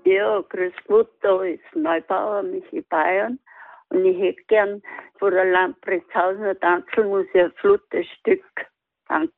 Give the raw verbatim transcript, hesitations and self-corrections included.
Ja, grüß Gott, da ist Neubauer, Michi Bayern. Und ich hätte gern von der Lamprechtshausener Tanzelmusik ein flottes Stück.